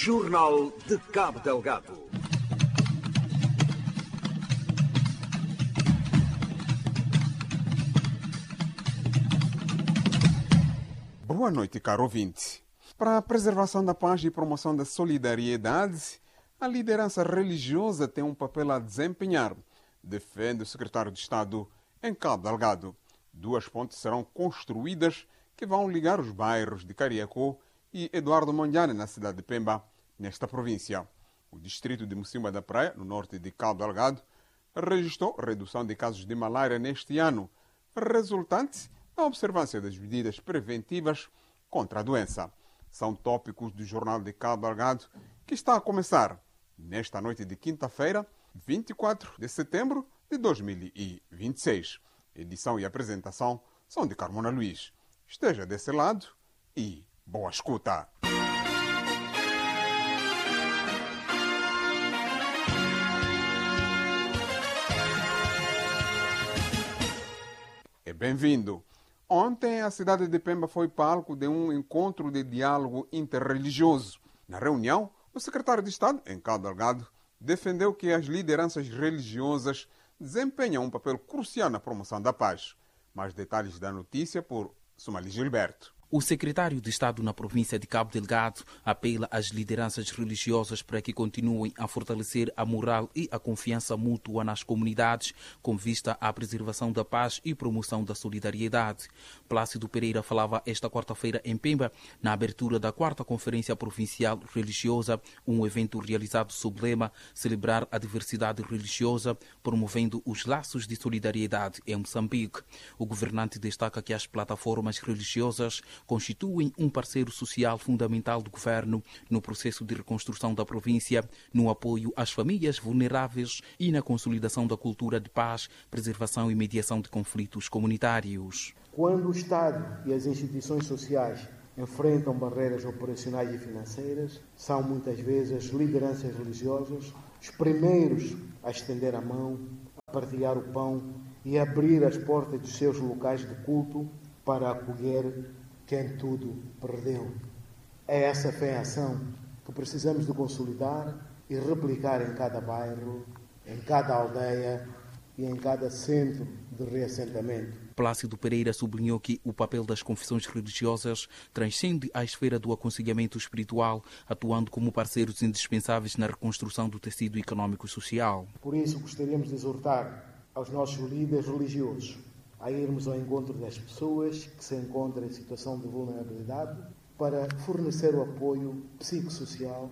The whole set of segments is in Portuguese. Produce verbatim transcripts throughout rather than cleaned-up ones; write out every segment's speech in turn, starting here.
Jornal de Cabo Delgado. Boa noite, caro ouvinte. Para a preservação da paz e promoção da solidariedade, a liderança religiosa tem um papel a desempenhar, defende o secretário de Estado em Cabo Delgado. Duas pontes serão construídas que vão ligar os bairros de Cariacó e Eduardo Mondlane, na cidade de Pemba, nesta província. O distrito de Mocimboa da Praia, no norte de Cabo Delgado, registrou redução de casos de malária neste ano, resultante da observância das medidas preventivas contra a doença. São tópicos do Jornal de Cabo Delgado, que está a começar nesta noite de quinta-feira, vinte e quatro de setembro de dois mil e vinte e seis. Edição e apresentação são de Carmona Luiz. Esteja desse lado e boa escuta. É bem-vindo. Ontem, a cidade de Pemba foi palco de um encontro de diálogo interreligioso. Na reunião, o secretário de Estado, em Cabo Delgado, defendeu que as lideranças religiosas desempenham um papel crucial na promoção da paz. Mais detalhes da notícia por Sumali Gilberto. O secretário de Estado na província de Cabo Delgado apela às lideranças religiosas para que continuem a fortalecer a moral e a confiança mútua nas comunidades, com vista à preservação da paz e promoção da solidariedade. Plácido Pereira falava esta quarta-feira em Pemba, na abertura da quarta Conferência Provincial Religiosa, um evento realizado sob o lema Celebrar a Diversidade Religiosa, promovendo os laços de solidariedade em Moçambique. O governante destaca que as plataformas religiosas constituem um parceiro social fundamental do governo no processo de reconstrução da província, no apoio às famílias vulneráveis e na consolidação da cultura de paz, preservação e mediação de conflitos comunitários. Quando o Estado e as instituições sociais enfrentam barreiras operacionais e financeiras, são muitas vezes as lideranças religiosas os primeiros a estender a mão, a partilhar o pão e a abrir as portas dos seus locais de culto para acolher quem tudo perdeu. É essa fé em ação que precisamos de consolidar e replicar em cada bairro, em cada aldeia e em cada centro de reassentamento. Plácido Pereira sublinhou que o papel das confissões religiosas transcende a esfera do aconselhamento espiritual, atuando como parceiros indispensáveis na reconstrução do tecido econômico e social. Por isso, gostaríamos de exortar aos nossos líderes religiosos a irmos ao encontro das pessoas que se encontram em situação de vulnerabilidade para fornecer o apoio psicossocial,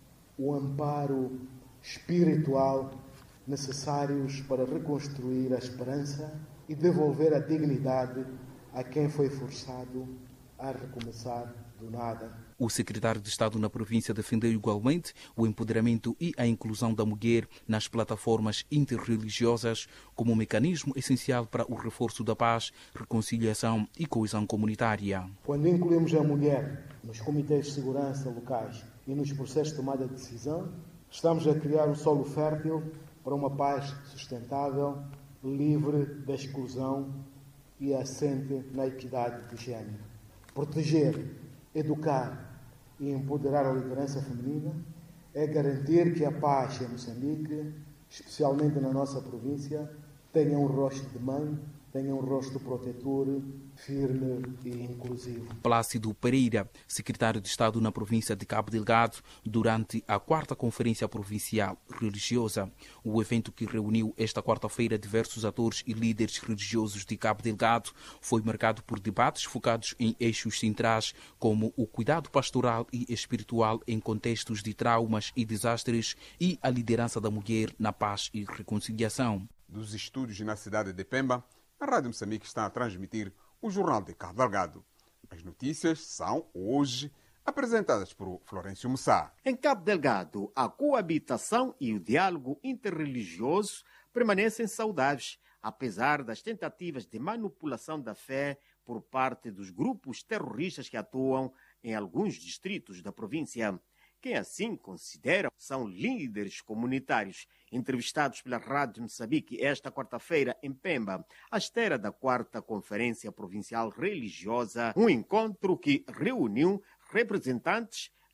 o amparo espiritual necessários para reconstruir a esperança e devolver a dignidade a quem foi forçado a recomeçar do nada. O secretário de Estado na província defendeu igualmente o empoderamento e a inclusão da mulher nas plataformas interreligiosas como um mecanismo essencial para o reforço da paz, reconciliação e coesão comunitária. Quando incluímos a mulher nos comitês de segurança locais e nos processos de tomada de decisão, estamos a criar um solo fértil para uma paz sustentável, livre da exclusão e assente na equidade de género. Proteger, educar e empoderar a liderança feminina é garantir que a paz em Moçambique, especialmente na nossa província, tenha um rosto de mãe, tenha um rosto protetor, firme e inclusivo. Plácido Pereira, secretário de Estado na província de Cabo Delgado, durante a quarta Conferência Provincial Religiosa. O evento, que reuniu esta quarta-feira diversos atores e líderes religiosos de Cabo Delgado, foi marcado por debates focados em eixos centrais como o cuidado pastoral e espiritual em contextos de traumas e desastres e a liderança da mulher na paz e reconciliação. Dos estúdios na cidade de Pemba, a Rádio Moçambique está a transmitir o Jornal de Cabo Delgado. As notícias são, hoje, apresentadas por Florencio Mussá. Em Cabo Delgado, a coabitação e o diálogo interreligioso permanecem saudáveis, apesar das tentativas de manipulação da fé por parte dos grupos terroristas que atuam em alguns distritos da província. Quem assim considera são líderes comunitários. Entrevistados pela Rádio Moçambique esta quarta-feira em Pemba, à esteira da quarta Conferência Provincial Religiosa, um encontro que reuniu representantes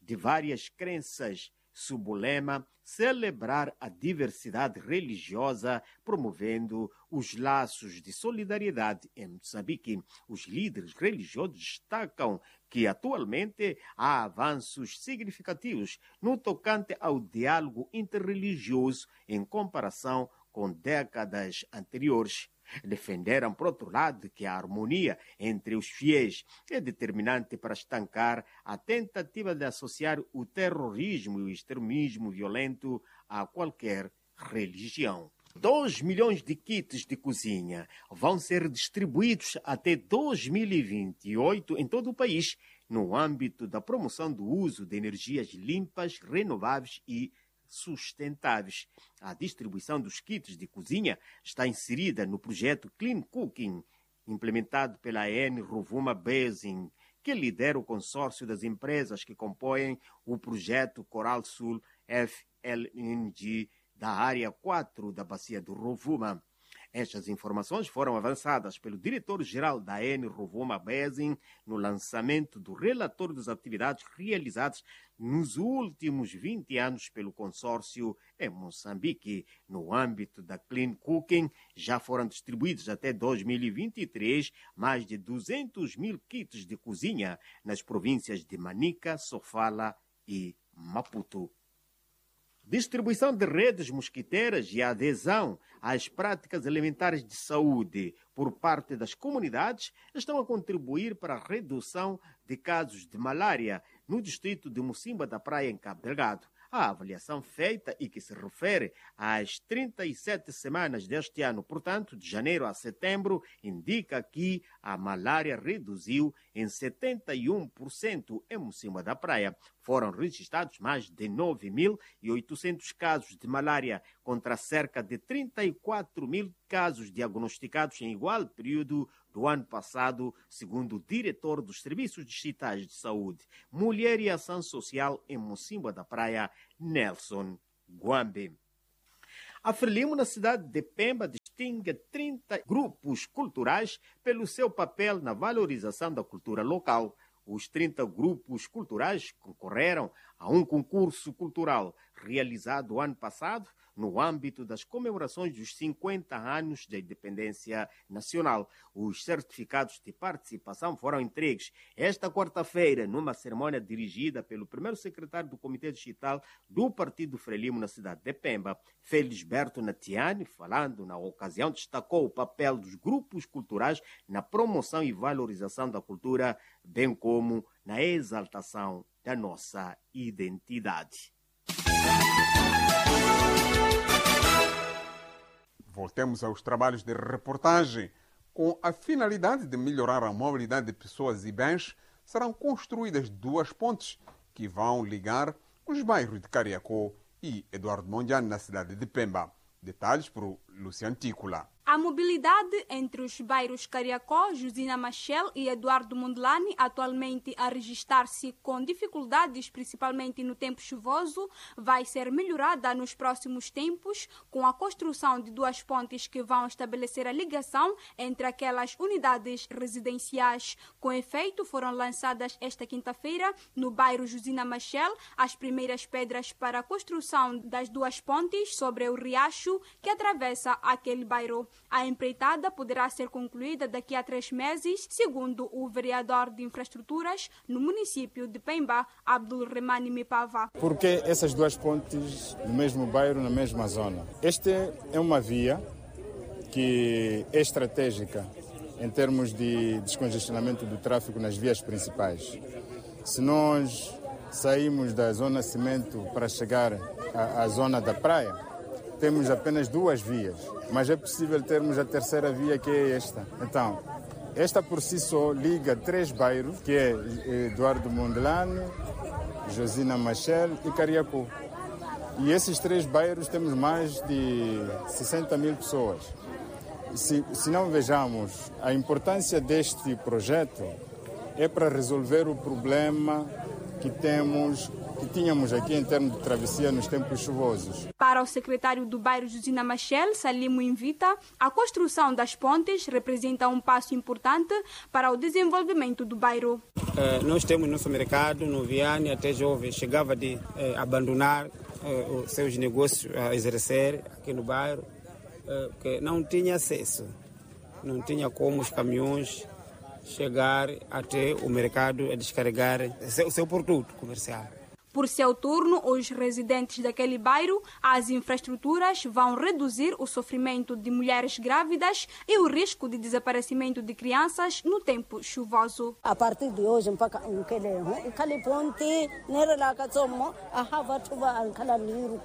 de várias crenças, sob o lema celebrar a diversidade religiosa, promovendo os laços de solidariedade em Moçambique. Os líderes religiosos destacam que atualmente há avanços significativos no tocante ao diálogo interreligioso em comparação com décadas anteriores. Defenderam, por outro lado, que a harmonia entre os fiéis é determinante para estancar a tentativa de associar o terrorismo e o extremismo violento a qualquer religião. Dois milhões de kits de cozinha vão ser distribuídos até dois mil e vinte e oito em todo o país, no âmbito da promoção do uso de energias limpas, renováveis e sustentáveis. A distribuição dos kits de cozinha está inserida no projeto Clean Cooking, implementado pela A N Rovuma Basin, que lidera o consórcio das empresas que compõem o projeto Coral Sul F L N G da área quatro da Bacia do Rovuma. Estas informações foram avançadas pelo diretor-geral da A N Rovuma Basin no lançamento do relatório das atividades realizadas nos últimos vinte anos pelo consórcio em Moçambique. No âmbito da Clean Cooking, já foram distribuídos até dois mil e vinte e três mais de duzentos mil kits de cozinha nas províncias de Manica, Sofala e Maputo. Distribuição de redes mosquiteiras e a adesão às práticas elementares de saúde por parte das comunidades estão a contribuir para a redução de casos de malária no distrito de Mocimboa da Praia, em Cabo Delgado. A avaliação feita e que se refere às trinta e sete semanas deste ano, portanto, de janeiro a setembro, indica que a malária reduziu em setenta e um por cento em Mocimboa da Praia. Foram registrados mais de nove mil e oitocentos casos de malária, contra cerca de trinta e quatro mil casos diagnosticados em igual período do ano passado, segundo o diretor dos Serviços Distritais de Saúde, Mulher e Ação Social em Mocimboa da Praia, Nelson Guambe. A Frelimo, na cidade de Pemba, distingue trinta grupos culturais pelo seu papel na valorização da cultura local. Os trinta grupos culturais concorreram a um concurso cultural realizado ano passado no âmbito das comemorações dos cinquenta anos da independência nacional. Os certificados de participação foram entregues esta quarta-feira numa cerimônia dirigida pelo primeiro secretário do Comitê Distrital do Partido Frelimo na cidade de Pemba, Felisberto Natiani, falando na ocasião, destacou o papel dos grupos culturais na promoção e valorização da cultura, bem como na exaltação da nossa identidade. Voltemos aos trabalhos de reportagem. Com a finalidade de melhorar a mobilidade de pessoas e bens, serão construídas duas pontes que vão ligar os bairros de Cariacó e Eduardo Mondlane na cidade de Pemba. Detalhes por Luciano Tícola. A mobilidade entre os bairros Cariacó, Josina Machel e Eduardo Mondlane, atualmente a registrar-se com dificuldades, principalmente no tempo chuvoso, vai ser melhorada nos próximos tempos com a construção de duas pontes que vão estabelecer a ligação entre aquelas unidades residenciais. Com efeito, foram lançadas esta quinta-feira, no bairro Josina Machel, as primeiras pedras para a construção das duas pontes sobre o riacho que atravessa aquele bairro. A empreitada poderá ser concluída daqui a três meses, segundo o vereador de infraestruturas no município de Pemba, Abdul Remani Mipava. Por que essas duas pontes no mesmo bairro, na mesma zona? Esta é uma via que é estratégica em termos de descongestionamento do tráfego nas vias principais. Se nós saímos da zona cimento para chegar à, à zona da praia, temos apenas duas vias, mas é possível termos a terceira via, que é esta. Então, esta por si só liga três bairros, que é Eduardo Mondlane, Josina Machel e Cariacó. E esses três bairros temos mais de sessenta mil pessoas. Se, se não vejamos, a importância deste projeto é para resolver o problema que temos, que tínhamos aqui em termos de travessia nos tempos chuvosos. Para Para o secretário do bairro Josina Machel, Salimo Invita, a construção das pontes representa um passo importante para o desenvolvimento do bairro. Uh, nós temos nosso mercado no Viane, até jovem chegava de uh, abandonar uh, os seus negócios a exercer aqui no bairro, uh, porque não tinha acesso, não tinha como os caminhões chegar até o mercado a descarregar o seu produto comercial. Por seu turno, os residentes daquele bairro, as infraestruturas vão reduzir o sofrimento de mulheres grávidas e o risco de desaparecimento de crianças no tempo chuvoso. A partir de hoje, mpaka nkele nkali ponte nerela katsomo ahava tuba nkala niru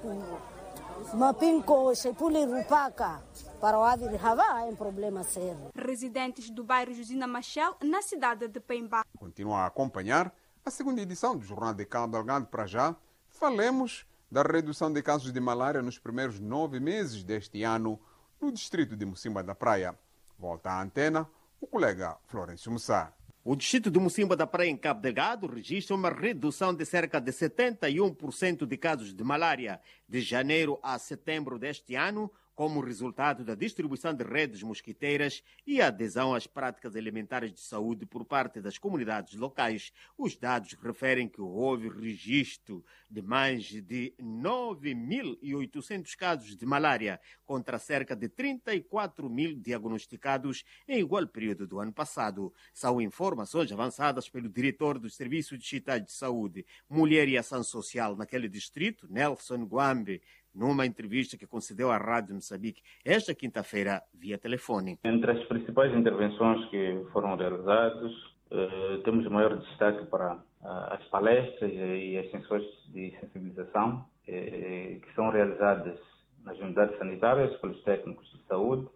mapinko sepuli rupaka. Para o Avir Havá é um problema sério. Residentes do bairro Josina Machel, na cidade de Pemba. Continua a acompanhar a segunda edição do Jornal de Cabo Delgado. Para já, falemos da redução de casos de malária nos primeiros nove meses deste ano no distrito de Mocimba da Praia. Volta à antena o colega Florencio Mussá. O distrito de Mocimba da Praia, em Cabo Delgado, registra uma redução de cerca de setenta e um por cento de casos de malária de janeiro a setembro deste ano, como resultado da distribuição de redes mosquiteiras e a adesão às práticas elementares de saúde por parte das comunidades locais. Os dados referem que houve registro de mais de nove mil e oitocentos casos de malária, contra cerca de trinta e quatro mil diagnosticados em igual período do ano passado. São informações avançadas pelo diretor dos Serviços Distritais de Saúde, Mulher e Ação Social naquele distrito, Nelson Guambe, numa entrevista que concedeu à Rádio Moçambique esta quinta-feira via telefone. Entre as principais intervenções que foram realizadas, eh, temos maior destaque para ah, as palestras e as sessões de sensibilização eh, que são realizadas nas unidades sanitárias pelos técnicos de saúde,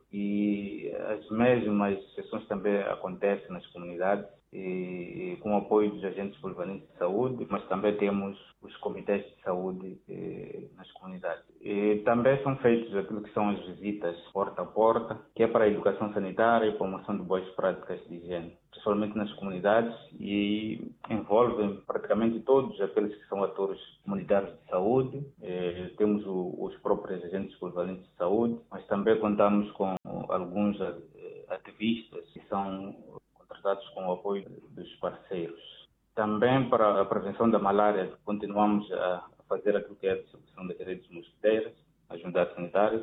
e as mesmas sessões também acontecem nas comunidades e, e com o apoio dos agentes polivalentes de saúde, mas também temos os comitês de saúde eh, nas comunidades. E também são feitas aquilo que são as visitas porta a porta, que é para a educação sanitária e promoção de boas práticas de higiene, principalmente nas comunidades, e envolvem praticamente todos aqueles que são atores comunitários de saúde. Eh, temos o, os próprios agentes polivalentes de saúde, mas também contamos com alguns ativistas que são contratados com o apoio dos parceiros. Também para a prevenção da malária, continuamos a fazer aquilo que é a distribuição das redes mosquiteiras nas unidades sanitárias,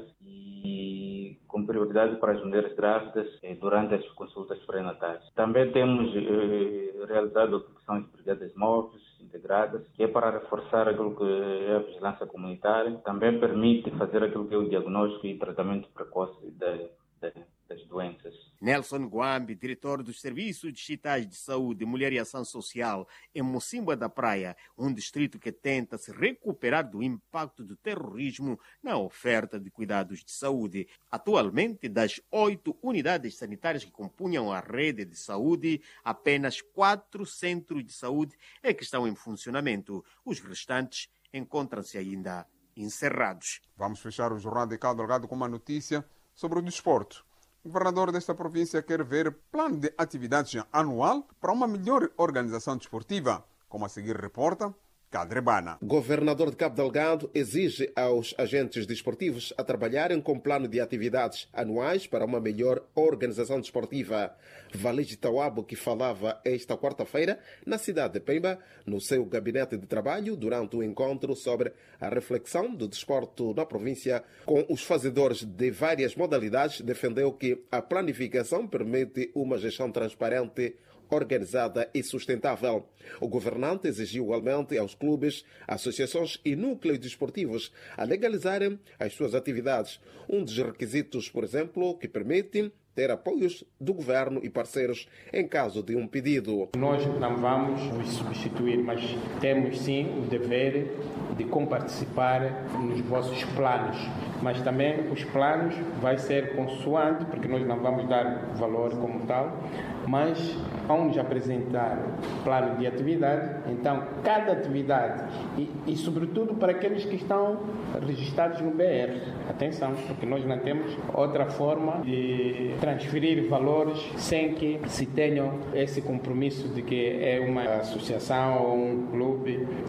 e com prioridade para as mulheres grávidas durante as consultas pré-natais. Também temos eh, realizado aquilo que são as brigadas móveis integradas, que é para reforçar aquilo que é a vigilância comunitária. Também permite fazer aquilo que é o diagnóstico e tratamento precoce da das doenças. Nelson Guambe, diretor dos Serviços Distritais de Saúde, Mulher e Ação Social em Mocimba da Praia, um distrito que tenta se recuperar do impacto do terrorismo na oferta de cuidados de saúde. Atualmente, das oito unidades sanitárias que compunham a rede de saúde, apenas quatro centros de saúde é que estão em funcionamento. Os restantes encontram-se ainda encerrados. Vamos fechar o Jornal de Cabo Delgado com uma notícia sobre o desporto. O governador desta província quer ver plano de atividades anual para uma melhor organização desportiva, como a seguir reporta Cadrebana. O governador de Cabo Delgado exige aos agentes desportivos a trabalharem com plano de atividades anuais para uma melhor organização desportiva. Valide Tawabo, que falava esta quarta-feira na cidade de Pemba, no seu gabinete de trabalho, durante o encontro sobre a reflexão do desporto na província com os fazedores de várias modalidades, defendeu que a planificação permite uma gestão transparente, organizada e sustentável. O governante exigiu igualmente aos clubes, associações e núcleos desportivos a legalizarem as suas atividades. Um dos requisitos, por exemplo, que permite ter apoios do governo e parceiros em caso de um pedido. Nós não vamos nos substituir, mas temos sim o dever de comparticipar nos vossos planos. Mas também os planos vai ser consoante, porque nós não vamos dar valor como tal, mas vamos apresentar plano de atividade. Então, cada atividade, e, e sobretudo para aqueles que estão registrados no B R. Atenção, porque nós não temos outra forma de transferir valores sem que se tenha esse compromisso de que é uma associação ou um clube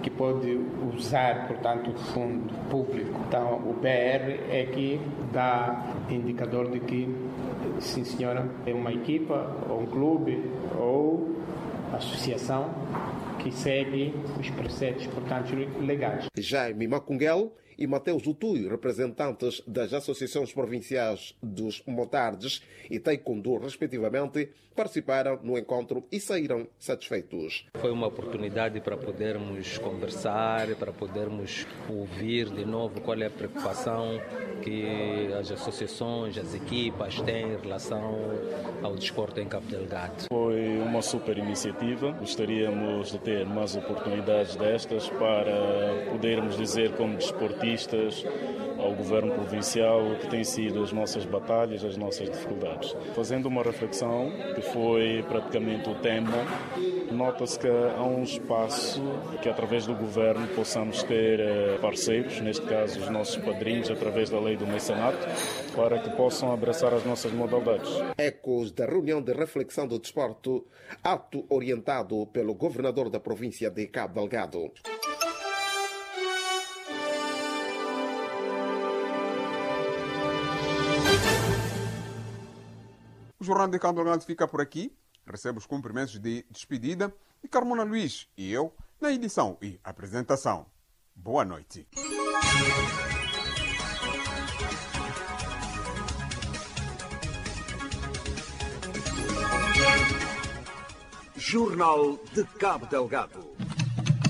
que pode usar, portanto, o fundo público. Então, o P R é que dá indicador de que, sim senhora, é uma equipa, ou um clube, ou associação que segue os preceitos, portanto, legais. Jaime Macunguel e Mateus Utui, representantes das associações provinciais dos motards e taekwondo, respectivamente, participaram no encontro e saíram satisfeitos. Foi uma oportunidade para podermos conversar, para podermos ouvir de novo qual é a preocupação que as associações, as equipas têm em relação ao desporto em Cabo Delgado. Foi uma super iniciativa. Gostaríamos de ter mais oportunidades destas para podermos dizer como desportistas ao governo provincial o que têm sido as nossas batalhas, as nossas dificuldades. Fazendo uma reflexão, que foi praticamente o tema, nota-se que há um espaço que através do governo possamos ter parceiros, neste caso os nossos padrinhos, através da lei do mecenato, para que possam abraçar as nossas modalidades. Ecos da reunião de reflexão do desporto, ato orientado pelo governador da província de Cabo Delgado. O Jornal de Cabo Delgado fica por aqui. Recebo os cumprimentos de despedida de Carmona Luiz e eu na edição e apresentação. Boa noite. Jornal de Cabo Delgado.